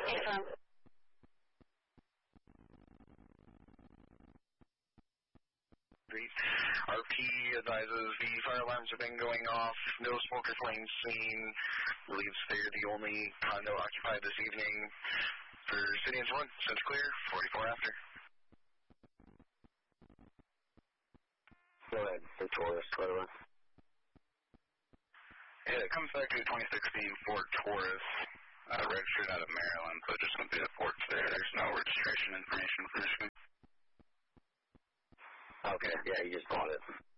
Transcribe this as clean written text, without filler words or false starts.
Affirm. RP advises the fire alarms have been going off. No smoke or flames seen. Believes they're the only condo occupied this evening. For City Engine 1, since clear, 44 after. Go ahead, for Taurus, whatever. Yeah, it comes back to 2016 Ford Taurus, registered out of Maryland, so just going to be the ports there. There's no registration information for Michigan. Okay, yeah, you just bought it.